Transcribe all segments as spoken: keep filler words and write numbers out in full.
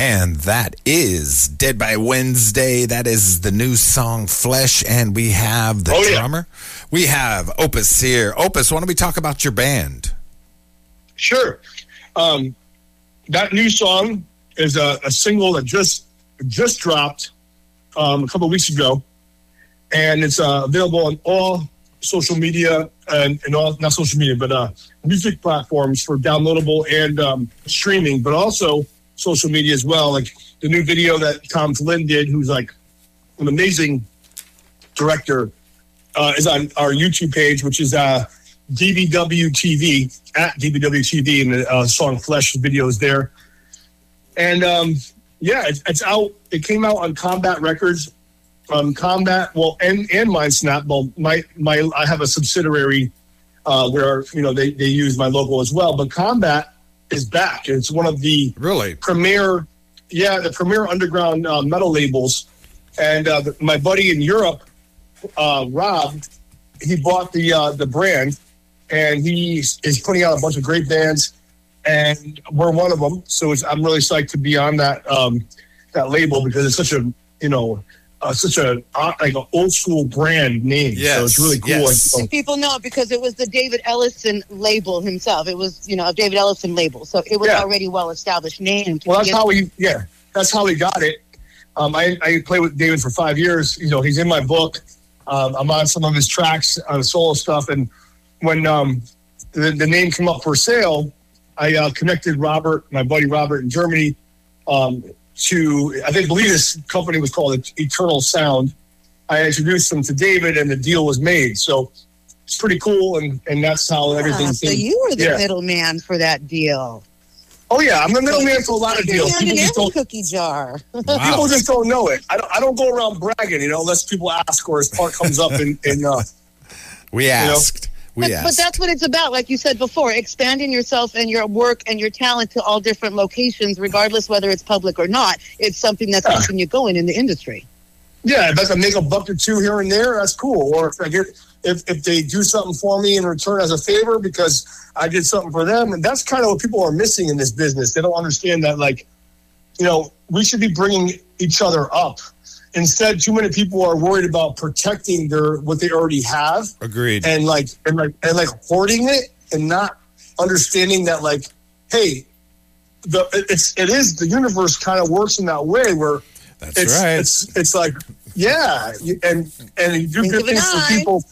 And that is Dead by Wednesday. That is the new song Flesh. And we have the oh, drummer. Yeah. We have Opus here. Opus, why don't we talk about your band? Sure. Um, that new song is a, a single that just just dropped um, a couple of weeks ago. And it's uh, available on all social media and, and all, not social media, but uh, music platforms for downloadable and um, streaming, but also social media as well. Like the new video that Tom Flynn did, who's like an amazing director, uh, is on our YouTube page, which is uh, D B W T V, at D B W T V, and the uh, song Flesh video is there. And um, yeah, it's, it's out. It came out on Combat Records. Um, Combat, well, and and Mindsnap. Well, my my I have a subsidiary uh, where you know they, they use my logo as well. But Combat is back. It's one of the really premier, yeah, the premier underground uh, metal labels. And uh, the, my buddy in Europe, uh, Rob, he bought the uh, the brand, and he is putting out a bunch of great bands, and we're one of them. So it's, I'm really psyched to be on that um, that label because it's such a you know. Uh, such a uh, like an old school brand name, yes, so it's really cool. Yes. And people know it because it was the David Ellison label himself. It was, you know, a David Ellison label, so it was yeah. already well established name. Well, that's how we, yeah, that's how we got it. Um, I I played with David for five years. You know, he's in my book. Um, I'm on some of his tracks on solo stuff, and when um, the, the name came up for sale, I uh, connected Robert, my buddy Robert in Germany. Um, to, I think, believe this company was called Eternal Sound. I introduced them to David, and the deal was made. So it's pretty cool, and, and that's how everything. Ah, so you were the yeah. middleman for that deal. Oh yeah, I'm the middleman for a lot of deals. People just don't, cookie jar. Wow. People just don't know it. I don't. I don't go around bragging, you know, unless people ask or his part comes up in. in uh, we asked. You know? We but, asked. but that's what it's about, like you said before, expanding yourself and your work and your talent to all different locations, regardless whether it's public or not. It's something that's keeping you going in the industry. Yeah, if I can make a buck or two here and there, that's cool. Or if I get, if, if they do something for me in return as a favor because I did something for them, and that's kind of what people are missing in this business. They don't understand that, like, you know, we should be bringing each other up. Instead, too many people are worried about protecting their what they already have. Agreed. And like and like and like hoarding it and not understanding that, like, hey, the it's it is the universe kind of works in that way where that's it's, right. It's it's like yeah, and and you do good things for people,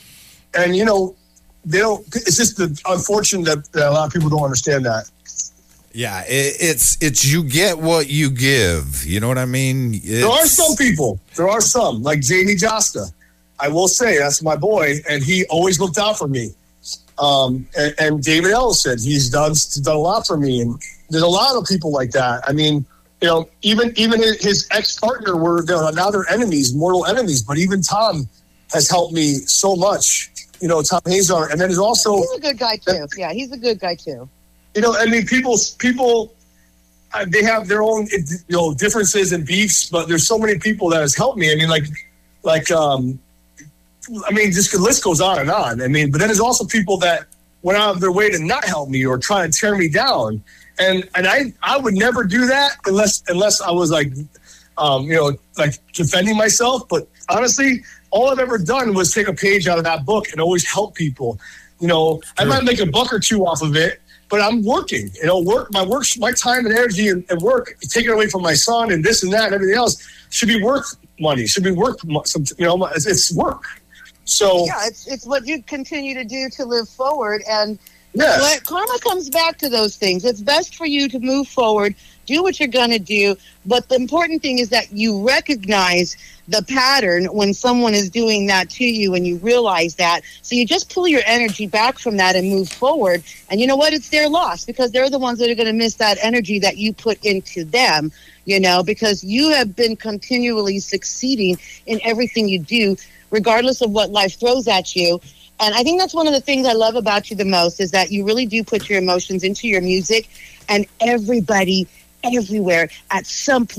and you know they don't. It's just the unfortunate that, that a lot of people don't understand that. Yeah, it, it's it's you get what you give. You know what I mean? It's... There are some people. There are some, like Jamie Josta. I will say, that's my boy, and he always looked out for me. Um, and, and David Ellison, he's done, done a lot for me. And there's a lot of people like that. I mean, you know, even even his ex-partner were now they're enemies, mortal enemies. But even Tom has helped me so much. You know, Tom Hazar. And then there's also... He's a good guy, too. Yeah, he's a good guy, too. You know, I mean, people, people, uh, they have their own, you know, differences and beefs, but there's so many people that has helped me. I mean, like, like, um, I mean, just the list goes on and on. I mean, but then there's also people that went out of their way to not help me or try to tear me down, and and I I would never do that unless unless I was like, um, you know, like defending myself. But honestly, all I've ever done was take a page out of that book and always help people. You know, I might make a buck or two off of it. But I'm working, you know, work, my work, my time and energy and, and work taken away from my son and this and that and everything else should be worth money, should be worth some, you know, it's, it's work. So yeah, it's it's what you continue to do to live forward. And yeah. what, karma comes back to those things. It's best for you to move forward, do what you're going to do. But the important thing is that you recognize the pattern when someone is doing that to you and you realize that. So you just pull your energy back from that and move forward. And you know what? It's their loss because they're the ones that are going to miss that energy that you put into them, you know, because you have been continually succeeding in everything you do, regardless of what life throws at you. And I think that's one of the things I love about you the most is that you really do put your emotions into your music, and everybody everywhere at some point